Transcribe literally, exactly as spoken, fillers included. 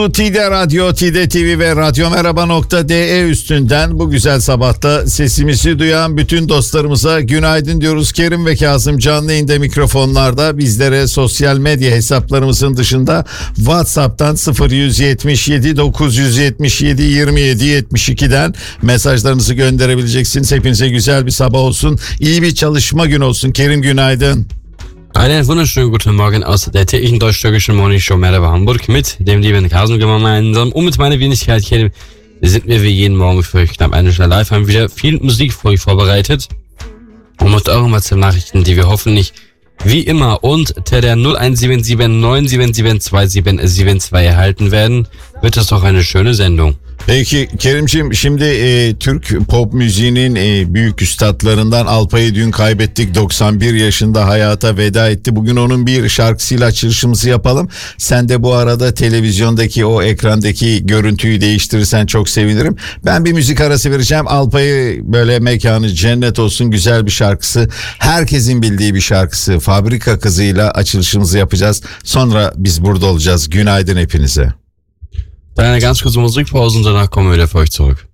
T D Radyo, T D T V ve Radyo Merhaba nokta D E üstünden bu güzel sabahta sesimizi duyan bütün dostlarımıza günaydın diyoruz. Kerim ve Kazım canlı yayında mikrofonlarda, bizlere sosyal medya hesaplarımızın dışında WhatsApp'tan sıfır yüz yetmiş yedi dokuz yüz yetmiş yedi yirmi yedi yetmiş iki'den mesajlarınızı gönderebileceksiniz. Hepinize güzel bir sabah olsun, iyi bir çalışma günü olsun. Kerim günaydın. Einen wunderschönen guten Morgen aus der täglichen deutsch-türkischen Morning Show Merhaba Hamburg mit dem lieben Kasım gemeinsam und mit meiner Wenigkeit Kerim sind wir wie jeden Morgen für euch knapp eine Stunde live, haben wieder viel Musik für euch vorbereitet und mit euren WhatsApp-Nachrichten, die wir hoffentlich wie immer unter der null eins sieben sieben neun sieben sieben zwei sieben sieben zwei erhalten werden, wird das doch eine schöne Sendung. Peki Kerimciğim, şimdi e, Türk pop müziğinin e, büyük üstadlarından Alpay'ı dün kaybettik. doksan bir yaşında hayata veda etti. Bugün onun bir şarkısıyla açılışımızı yapalım. Sen de bu arada televizyondaki o ekrandaki görüntüyü değiştirirsen çok sevinirim. Ben bir müzik arası vereceğim. Alpay'ı böyle mekanı cennet olsun, güzel bir şarkısı. Herkesin bildiği bir şarkısı. Fabrika Kızı'yla açılışımızı yapacağız. Sonra biz burada olacağız. Günaydın hepinize. Dann eine ganz kurze Musikpause und danach kommen wir wieder für euch zurück.